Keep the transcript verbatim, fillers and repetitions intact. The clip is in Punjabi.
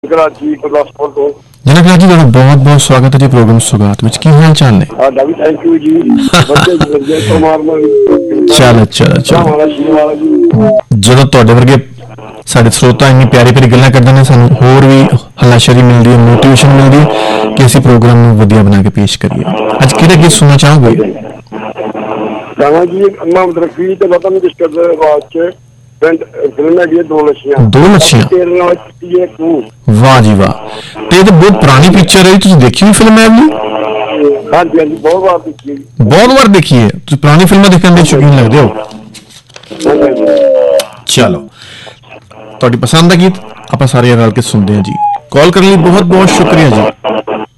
ਕਰਾਚੀ ਗੁਰਦਾਸਪੁਰ ਤੋਂ। ਜਨਾਬ ਜੀ ਤੁਹਾਡਾ ਬਹੁਤ ਬਹੁਤ ਸਵਾਗਤ ਹੈ ਜੀ ਪ੍ਰੋਗਰਾਮ ਸੁਗਾਤ ਵਿੱਚ। ਕੀ ਹਾਲ ਚਾਲ ਨੇ? ਸਾਡਾ ਵੀ ਥੈਂਕ ਯੂ ਜੀ। ਚਲੋ ਚਲੋ ਚਲੋ ਜਦੋਂ ਤੁਹਾਡੇ ਵਰਗੇ ਸਾਡੇ ਸਰੋਤਾ ਇੰਨੀ ਪਿਆਰੀ ਪਿਆਰੀ ਗੱਲਾਂ ਕਰਦੇ ਨੇ, ਸਾਨੂੰ ਹੋਰ ਵੀ ਹੱਲਾਸ਼ੇਰੀ ਮਿਲਦੀ ਹੈ, ਮੋਟੀਵੇਸ਼ਨ ਮਿਲਦੀ ਹੈ ਕਿ ਅਸੀਂ ਪ੍ਰੋਗਰਾਮ ਨੂੰ ਵਧੀਆ ਬਣਾ ਕੇ ਪੇਸ਼ ਕਰੀਏ। ਅੱਜ ਕਿਹੜਾ ਗੀਤ ਸੁਣਨਾ ਚਾਹੋਗੇ? ਗਾਣਾ ਜੀ ਮੁਹੰਮਦ ਰਫੀ ਤੇ ਲਤਾ ਮੰਗੇਸ਼ਕਰ ਦੇ ਆਵਾਜ਼ 'ਚ ਫਿਲਮ ਹੈਗੀ ਹੈ ਦੋ ਲੱਛੀਆਂ। ਦੋ ਲੱਛੀਆਂ, ਤੇਰੇ ਨਾਲ ਕੀਤੀ ਹੈ ਤੂੰ। ਵਾਹ ਜੀ ਵਾਹ। ਤੇ ਇਹ ਤਾਂ ਬਹੁਤ ਪੁਰਾਣੀ ਪਿਕਚਰ ਹੈ, ਤੁਸੀਂ ਦੇਖੀ ਹੋਈ ਫਿਲਮ ਹੈ ਜੀ? ਹਾਂਜੀ ਹਾਂਜੀ, ਬਹੁਤ ਵਾਰ ਦੇਖੀ। ਬਹੁਤ ਵਾਰ ਦੇਖੀ ਹੈ? ਤੁਸੀਂ ਪੁਰਾਣੀ ਫਿਲਮਾਂ ਦੇਖਣ ਦੇ ਸ਼ੌਕੀਨ ਲੱਗਦੇ ਹੋ? ਚਲੋ, ਤੁਹਾਡੀ ਪਸੰਦ ਦਾ ਗੀਤ ਆਪਾਂ ਸਾਰੇ ਰਲ ਕੇ ਸੁਣਦੇ ਹਾਂ ਜੀ। ਕਾਲ ਕਰਨ ਲਈ ਬਹੁਤ ਬਹੁਤ ਸ਼ੁਕਰੀਆ ਜੀ।